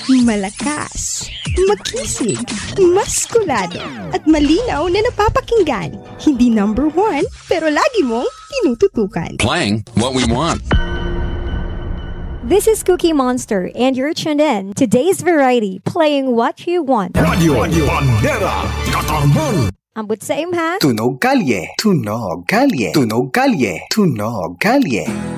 Malakas, makisig, maskulado, at malinaw na napapakinggan. Hindi number one, pero lagi mong tinututukan. Playing what we want. This is Cookie Monster, and you're tuned in to Today's Variety, playing what you want. Radio Bandera Katarman. Ambot sa imha. Tunog kalye, tunog kalye, tunog kalye, tunog kalye.